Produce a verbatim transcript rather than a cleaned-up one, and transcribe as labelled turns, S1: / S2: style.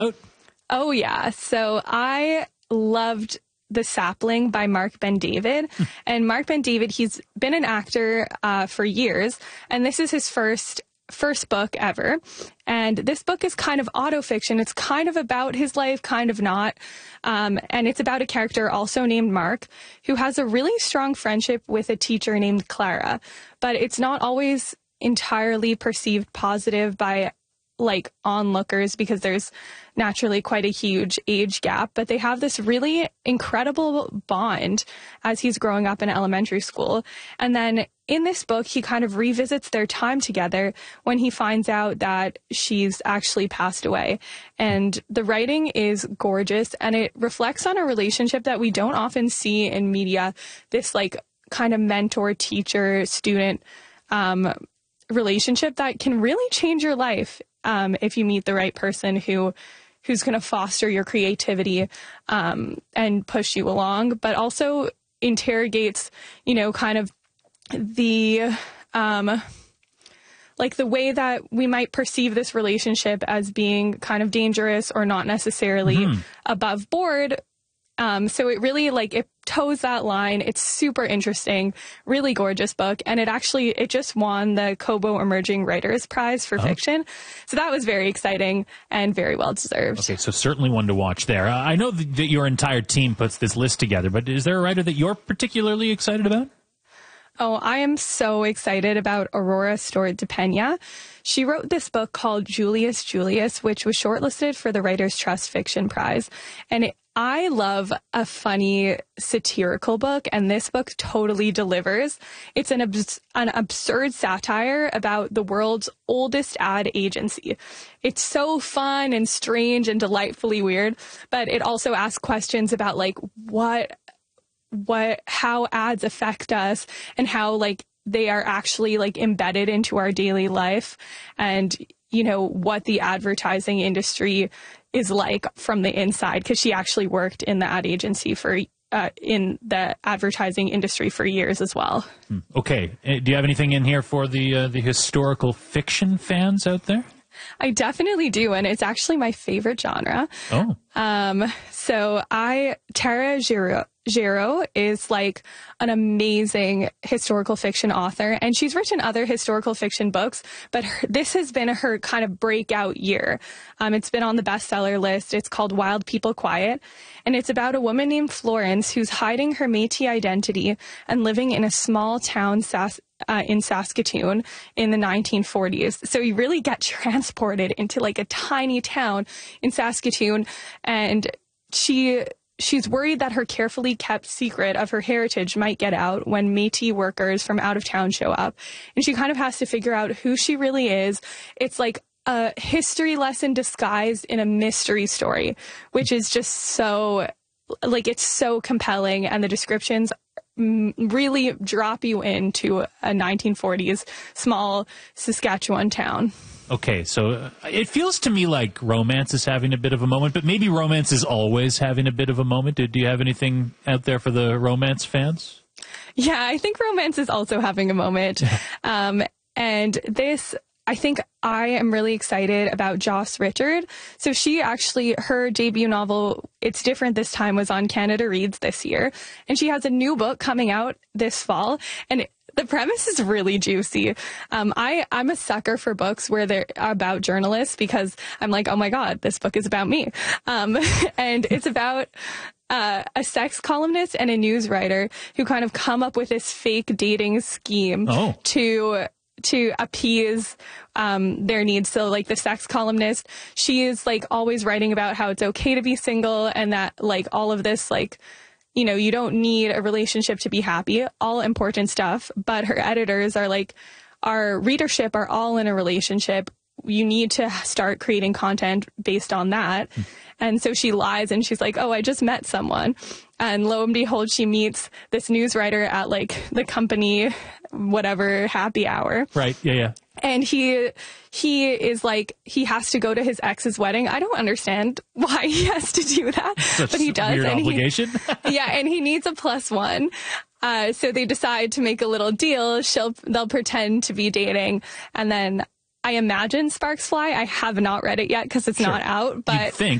S1: Oh,
S2: oh yeah. So I loved The Sapling by Mark Ben-David. And Mark Ben-David, he's been an actor uh, for years, and this is his first first book ever. And this book is kind of autofiction. It's kind of about his life, kind of not. Um, and it's about a character also named Mark who has a really strong friendship with a teacher named Clara. But it's not always entirely perceived positive by like onlookers because there's naturally quite a huge age gap, but they have this really incredible bond as he's growing up in elementary school. And then in this book, he kind of revisits their time together when he finds out that she's actually passed away. And the writing is gorgeous, and it reflects on a relationship that we don't often see in media, this like kind of mentor, teacher, student um, relationship that can really change your life. Um, if you meet the right person who who's going to foster your creativity um, and push you along, but also interrogates, you know, kind of the um, like the way that we might perceive this relationship as being kind of dangerous or not necessarily mm-hmm. above board. Um, so it really like it toes that line. It's super interesting, really gorgeous book. And it actually, it just won the Kobo Emerging Writers Prize for oh. fiction. So that was very exciting and very well deserved.
S1: Okay, so certainly one to watch there. Uh, I know that your entire team puts this list together, but is there a writer that you're particularly excited about?
S2: Oh, I am so excited about Aurora Stored de Pena. She wrote this book called Julius Julius, which was shortlisted for the Writers' Trust Fiction Prize. And it, I love a funny satirical book, and this book totally delivers. It's an, abs- an absurd satire about the world's oldest ad agency. It's so fun and strange and delightfully weird, but it also asks questions about like what what how ads affect us and how like they are actually like embedded into our daily life, and you know what the advertising industry is like from the inside, because she actually worked in the ad agency for uh, in the advertising industry for years as well.
S1: Okay, do you have anything in here for the uh, the historical fiction fans out there?
S2: I definitely do, and it's actually my favorite genre.
S1: Oh.
S2: Um, so I, Tara Giraud, Giraud is like an amazing historical fiction author, and she's written other historical fiction books, but her, this has been her kind of breakout year. Um, it's been on the bestseller list. It's called Wild People Quiet, and it's about a woman named Florence who's hiding her Métis identity and living in a small town, Sass- Uh, in Saskatoon in the nineteen forties. So you really get transported into like a tiny town in Saskatoon, and she she's worried that her carefully kept secret of her heritage might get out when Métis workers from out of town show up, and she kind of has to figure out who she really is. It's like a history lesson disguised in a mystery story, which is just so like it's so compelling, and the descriptions really drop you into a nineteen forties small Saskatchewan town.
S1: Okay, so uh, it feels to me like romance is having a bit of a moment, but maybe romance is always having a bit of a moment. Do, do you have anything out there for the romance fans?
S2: Yeah, I think romance is also having a moment. um, and this, I think I am really excited about Joss Richard. So she actually, her debut novel, It's Different This Time, was on Canada Reads this year. And she has a new book coming out this fall. And it, the premise is really juicy. Um, I, I'm a sucker for books where they're about journalists, because I'm like, oh my God, this book is about me. Um, and it's about uh, a sex columnist and a news writer who kind of come up with this fake dating scheme
S1: oh.
S2: to to appease um, their needs. So like the sex columnist, she is like always writing about how it's okay to be single, and that like all of this, like, you know, you don't need a relationship to be happy, all important stuff. But her editors are like, our readership are all in a relationship. You need to start creating content based on that. Mm. And so she lies, and she's like, oh, I just met someone. And lo and behold, she meets this news writer at like the company, whatever, happy hour.
S1: Right. Yeah. Yeah.
S2: And he, he is like, he has to go to his ex's wedding. I don't understand why he has to do that,
S1: Such
S2: but he does.
S1: Weird
S2: and
S1: obligation.
S2: He, yeah. And he needs a plus one. Uh, so they decide to make a little deal. She'll, they'll pretend to be dating. And then I imagine sparks fly. I have not read it yet because it's
S1: Sure.
S2: not out, but
S1: You'd think